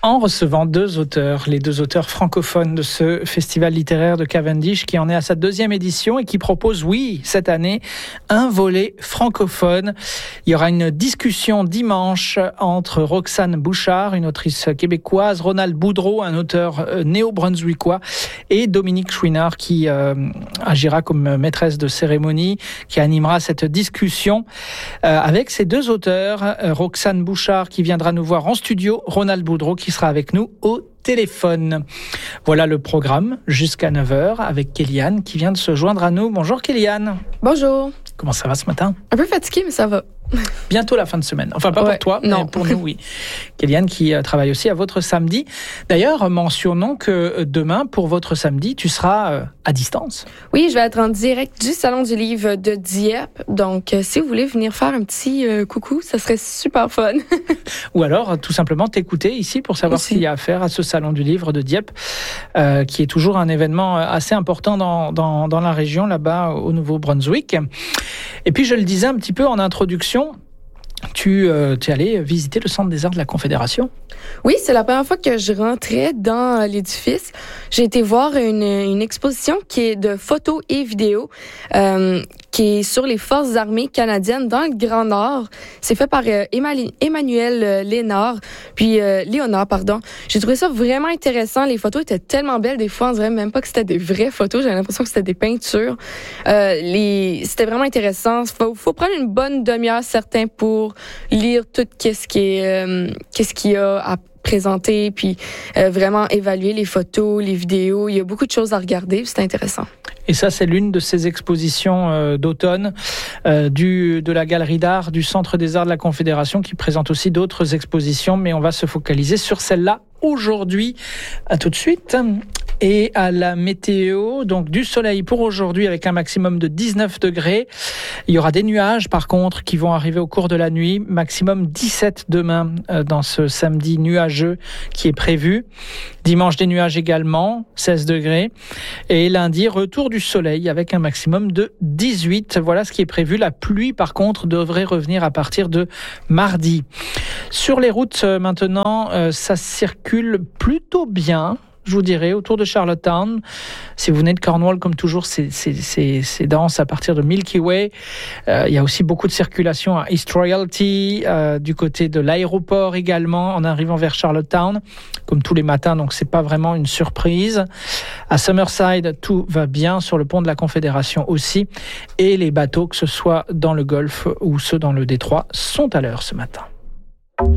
en recevant les deux auteurs francophones de ce festival littéraire de Cavendish qui en est à sa 2e édition et qui propose, cette année, un volet francophone. Il y aura une discussion dimanche entre Roxane Bouchard, une autrice québécoise, Ronald Boudreau, un auteur néo-brunswickois, et Dominique Chouinard qui agira comme maîtresse de cérémonie, qui animera cette discussion avec ces deux auteurs, Roxane Bouchard qui viendra nous voir en studio, Ronald Boudreau qui sera avec nous au téléphone. Voilà le programme jusqu'à 9h avec Kéliane qui vient de se joindre à nous. Bonjour Kéliane. Bonjour. Comment ça va ce matin? Un peu fatiguée, mais ça va. Bientôt la fin de semaine. Enfin, pas pour toi, non. mais pour nous, oui. Kéliane qui travaille aussi à votre samedi. D'ailleurs, mentionnons que demain, pour votre samedi, tu seras à distance. Oui, je vais être en direct du Salon du Livre de Dieppe. Donc, si vous voulez venir faire un petit coucou, ça serait super fun. Ou alors, tout simplement, t'écouter ici pour savoir ce qu'il y a à faire à ce Salon du Livre de Dieppe, qui est toujours un événement assez important dans la région, là-bas, au Nouveau-Brunswick. Et puis, je le disais un petit peu en introduction, tu es allé visiter le Centre des Arts de la Confédération. Oui, c'est la première fois que je rentrais dans l'édifice. J'ai été voir une exposition qui est de photos et vidéos qui est sur les forces armées canadiennes dans le Grand Nord. C'est fait par Emmanuel Léonard. J'ai trouvé ça vraiment intéressant. Les photos étaient tellement belles. Des fois, on dirait même pas que c'était des vraies photos. J'avais l'impression que c'était des peintures. C'était vraiment intéressant. Faut prendre une bonne demi-heure, certain, pour lire tout qu'est-ce qu'il y a à présenter, puis vraiment évaluer les photos, les vidéos. Il y a beaucoup de choses à regarder, c'est intéressant. Et ça, c'est l'une de ces expositions d'automne de la Galerie d'art du Centre des Arts de la Confédération qui présente aussi d'autres expositions, mais on va se focaliser sur celle-là aujourd'hui. À tout de suite. Et à la météo, donc du soleil pour aujourd'hui avec un maximum de 19 degrés. Il y aura des nuages par contre qui vont arriver au cours de la nuit. Maximum 17 demain dans ce samedi nuageux qui est prévu. Dimanche des nuages également, 16 degrés. Et lundi, retour du soleil avec un maximum de 18. Voilà ce qui est prévu. La pluie par contre devrait revenir à partir de mardi. Sur les routes maintenant, ça circule plutôt bien. Je vous dirais, autour de Charlottetown. Si vous venez de Cornwall, comme toujours, c'est dense à partir de Milky Way. Il y a aussi beaucoup de circulation à East Royalty, du côté de l'aéroport également, en arrivant vers Charlottetown, comme tous les matins, donc c'est pas vraiment une surprise. À Summerside, tout va bien, sur le pont de la Confédération aussi. Et les bateaux, que ce soit dans le Golfe ou ceux dans le Détroit, sont à l'heure ce matin.